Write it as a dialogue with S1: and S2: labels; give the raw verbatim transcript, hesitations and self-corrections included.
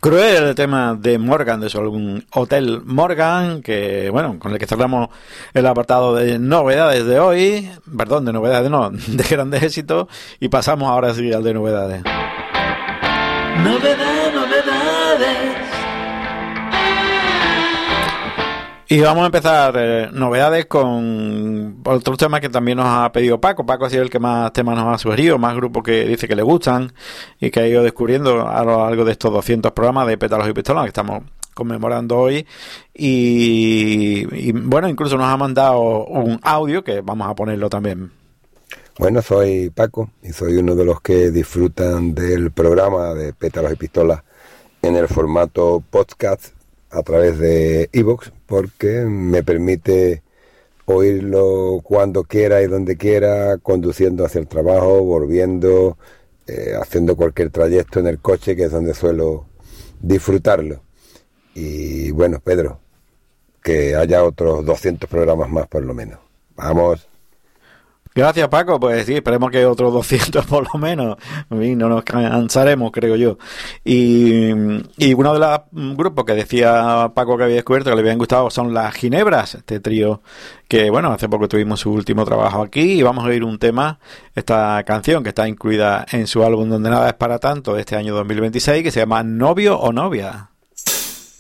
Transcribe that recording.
S1: Cruel, el tema de Morgan, de su álbum Hotel Morgan, que bueno, con el que cerramos el apartado de novedades de hoy, perdón, de novedades no, de grandes éxitos, y pasamos ahora sí al de novedades. Novedades, novedades. Y vamos a empezar eh, novedades con otros temas que también nos ha pedido Paco. Paco ha sido el que más temas nos ha sugerido, más grupos que dice que le gustan y que ha ido descubriendo a lo largo de estos doscientos programas de Pétalos y Pistolas que estamos conmemorando hoy. Y, y bueno, incluso nos ha mandado un audio que vamos a ponerlo también.
S2: Bueno, soy Paco y soy uno de los que disfrutan del programa de Pétalos y Pistolas en el formato podcast a través de iVoox, porque me permite oírlo cuando quiera y donde quiera, conduciendo hacia el trabajo, volviendo, eh, haciendo cualquier trayecto en el coche, que es donde suelo disfrutarlo. Y bueno, Pedro, que haya otros doscientos programas más por lo menos. Vamos.
S1: Gracias, Paco. Pues sí, esperemos que otros doscientos por lo menos. Y no nos cansaremos, creo yo. Y, y uno de los grupos que decía Paco que había descubierto que le habían gustado son las Ginebras, este trío que, bueno, hace poco tuvimos su último trabajo aquí y vamos a oír un tema, esta canción que está incluida en su álbum Donde Nada es para Tanto de este año dos mil veintiséis, que se llama Novio o Novia.